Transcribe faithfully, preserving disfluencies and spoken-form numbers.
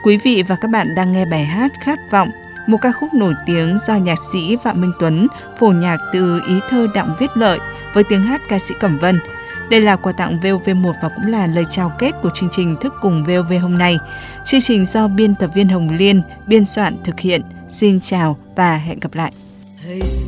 Quý vị và các bạn đang nghe bài hát Khát vọng, một ca khúc nổi tiếng do nhạc sĩ Phạm Minh Tuấn phổ nhạc từ ý thơ Đặng Viết Lợi với tiếng hát ca sĩ Cẩm Vân. Đây là quà tặng vê o vê một và cũng là lời chào kết của chương trình Thức Cùng vê o vê hôm nay. Chương trình do biên tập viên Hồng Liên biên soạn thực hiện. Xin chào và hẹn gặp lại.